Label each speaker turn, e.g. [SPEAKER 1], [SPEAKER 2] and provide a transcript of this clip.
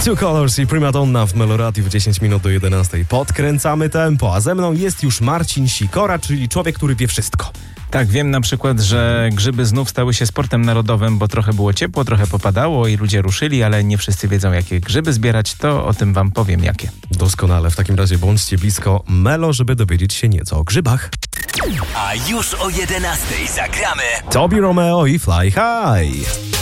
[SPEAKER 1] Two Colors i Prima Donna w Meloradio w 10 minut do 11. Podkręcamy tempo, a ze mną jest już Marcin Sikora, czyli człowiek, który wie wszystko.
[SPEAKER 2] Tak, wiem na przykład, że grzyby znów stały się sportem narodowym, bo trochę było ciepło, trochę popadało i ludzie ruszyli, ale nie wszyscy wiedzą, jakie grzyby zbierać, to o tym wam powiem jakie.
[SPEAKER 1] Doskonale, w takim razie bądźcie blisko Melo, żeby dowiedzieć się nieco o grzybach.
[SPEAKER 3] A już o 11 zagramy
[SPEAKER 1] Tobi Romeo i Fly High.